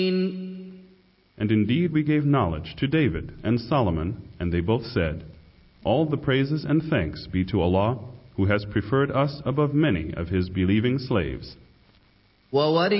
And indeed we gave knowledge to David and Solomon, and they both said, All the praises and thanks be to Allah, who has preferred us above many of his believing slaves.